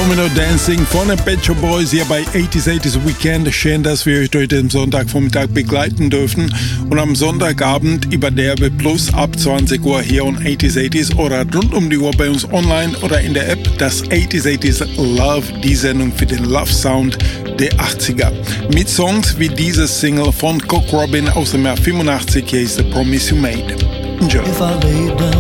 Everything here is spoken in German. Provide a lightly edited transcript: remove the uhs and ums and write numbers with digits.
Domino Dancing von den Pet Shop Boys hier bei 80s Weekend. Schön, dass wir euch durch den Sonntagvormittag begleiten dürfen. Und am Sonntagabend über DRB Plus ab 20 Uhr hier on 80s oder rund um die Uhr bei uns online oder in der App. Das 80s Love, die Sendung für den Love Sound der 80er. Mit Songs wie dieses Single von Cock Robin aus dem Jahr 85, hier ist The Promise You Made. Enjoy.